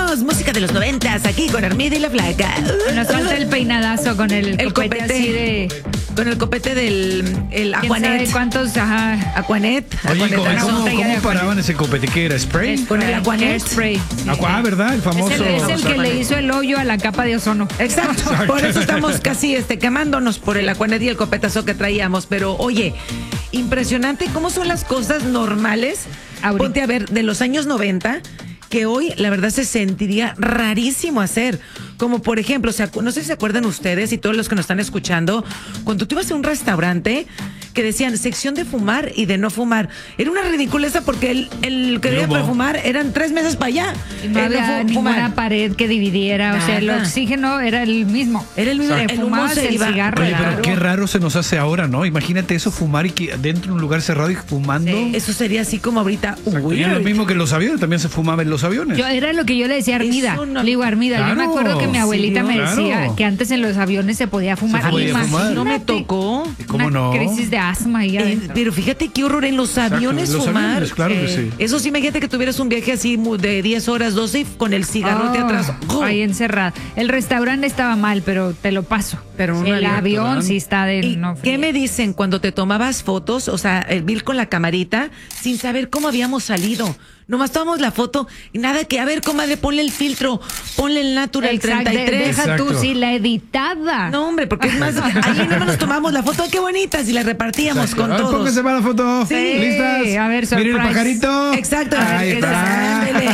Regresamos, música de los 90s, aquí con Armida y la Flaca. Nos falta el peinadazo con el copete así de... Con el copete del Aquanet. ¿Quién sabe cuántos? Ajá. Aquanet. Oye, ¿cómo de paraban ese copete? ¿Qué era? ¿Spray? Con el Aquanet. Spray. Sí. ¿Verdad? El famoso. Es el que le hizo el hoyo a la capa de ozono. Exacto. Por eso estamos casi quemándonos por el Aquanet y el copetazo que traíamos. Pero oye, impresionante cómo son las cosas normales. Ahorita. Ponte a ver, de los años 90, que hoy la verdad se sentiría rarísimo hacer. Como por ejemplo, no sé si se acuerdan ustedes y todos los que nos están escuchando, cuando tú ibas a un restaurante que decían sección de fumar y de no fumar. Era una ridiculeza porque el que debía para fumar eran 3 mesas para allá. Y no había ninguna pared que dividiera. Nada. O sea, el oxígeno era el mismo. Era el mismo. Se El humo fumaba se el iba. cigarro. Oye, pero Claro. qué raro se nos hace ahora, ¿no? Imagínate eso, fumar y que dentro de un lugar cerrado y fumando. Sí. Eso sería así como ahorita. Exacto. Y es lo mismo que en los aviones, también se fumaba en los aviones. Era lo que yo le decía a Armida. Eso no- Le digo, Armida, yo me Claro. acuerdo que mi abuelita me Claro. decía que antes en los aviones se podía fumar. Se podía fumar. No me tocó. ¿Cómo una no? crisis de asma ahí adentro. Pero fíjate qué horror en los aviones en los fumar. aviones, claro que sí. Eso sí, imagínate que tuvieras un viaje así de 10 horas, 12 con el cigarrote atrás. ¡Oh! Ahí encerrado. El restaurante estaba mal, pero te lo paso. Pero un el avión restaurante. sí está de... ¿Y no, qué me dicen cuando te tomabas fotos, o sea, el Bill con la camarita, sin saber cómo habíamos salido? Nomás tomamos la foto y nada que, a ver, comadre, ponle el filtro, ponle el Natural Exacto, 33. Deja tú, Exacto. sí, la editada. No, hombre, porque es más, ahí no nos tomamos la foto, ¡ay, qué bonitas! Y la repartíamos con todos. Pónganse para la foto. Sí. ¿Listas? A ver, Miren el surprise. pajarito. Exacto. Ahí está. Ándele.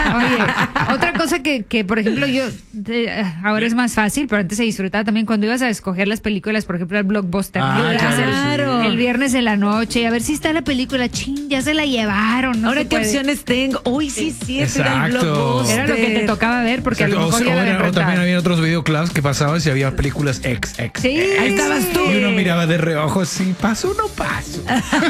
Oye, otra cosa que por ejemplo, ahora es más fácil, pero antes se disfrutaba también cuando ibas a escoger las películas, por ejemplo, al Blockbuster. Ah, Ibas claro. el viernes en la noche, a ver si está la película, ya se la llevaron. No Ahora, se ¿qué puede. opciones tengo? Uy, sí, era el Exacto. Blockbuster. Era lo que te tocaba ver, porque a lo mejor ya la habían O también rentado. había otros videoclubs que pasaban si había películas XX. Sí. Ahí estabas tú. Y uno miraba de reojo, sí, paso o no paso.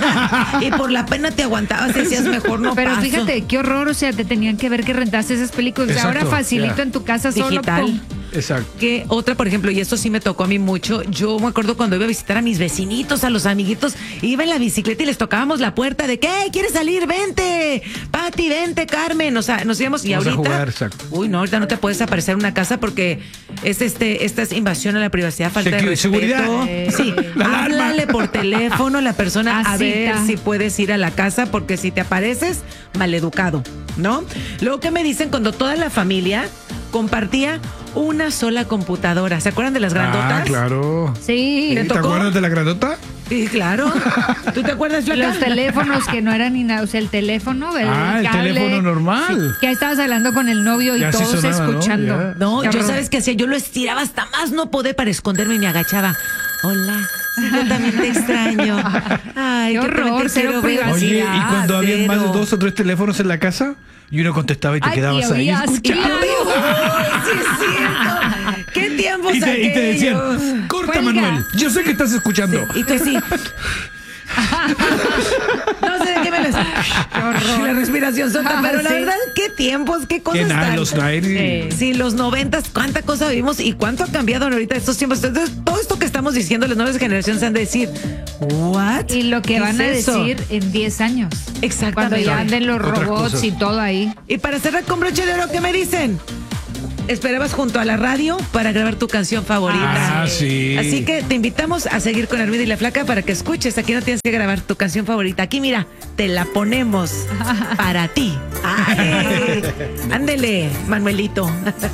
Y por la pena te aguantabas y decías, mejor no Pero paso. fíjate, qué horror, o sea, te tenían que ver que rentaste esas películas. Exacto, Ahora facilito ya. en tu casa Digital. solo. ¡Pum! Exacto. Que otra, por ejemplo, y esto sí me tocó a mí mucho, yo me acuerdo cuando iba a visitar a mis vecinitos, a los amiguitos, iba en la bicicleta y les tocábamos la puerta de ¿qué? ¿Quieres salir? ¡Vente! Pati, vente, Carmen. O sea, nos íbamos y Vamos a ahorita. jugar, exacto. Uy, no, ahorita no te puedes aparecer en una casa porque esta es invasión a la privacidad, falta de respeto. Seguridad. Sí, La alarma. háblale por teléfono a la persona a ver Cita. si puedes ir a la casa, porque si te apareces, maleducado, ¿no? Luego, ¿qué me dicen cuando toda la familia compartía una sola computadora? ¿Se acuerdan de las grandotas? Ah, claro. Sí. ¿Te ¿Te tocó? acuerdas de la grandota? Sí, claro. ¿Tú te acuerdas, Flaca? Los teléfonos que no eran ni nada, o sea, el teléfono, el El cable, teléfono normal. que ahí estabas hablando con el novio y Ya sí todos sonaba, ¿no? escuchando. Ya. No, Qué yo horror. sabes qué hacía, yo lo estiraba hasta más no poder para esconderme y me agachaba. Hola, sí, yo también te extraño. Ay, Qué yo también horror, te cero quiero ver. privacidad. Oye, y cuando había más de cero. 2 o 3 teléfonos en la casa, y uno contestaba y te Ay, quedabas y ahí oías, escuchando. Ay, sí es cierto. ¿Qué tiempos Y te decían, aquellos? corta, Cuelga. Manuel, yo sé que estás escuchando. Y tú así. No sé de qué me les. La respiración sota, pero la Sí. verdad, qué tiempos, qué Que cosas nada, tan. los 90s. Sí, los 90s, cuánta cosa vivimos y cuánto ha cambiado ahorita estos tiempos. Entonces, todo esto que estamos diciendo, las nuevas generaciones han de decir, ¿what? Y lo que ¿Qué van a es eso? decir en 10 años. Cuando Exactamente. ya anden los Otras robots cosas. y todo ahí. Y para cerrar con broche de oro, ¿qué me dicen? Esperabas junto a la radio para grabar tu canción favorita. Ah, sí. Así que te invitamos a seguir con Armida y la Flaca para que escuches. Aquí no tienes que grabar tu canción favorita. Aquí, mira, te la ponemos para ti. Ay, ándele, Manuelito.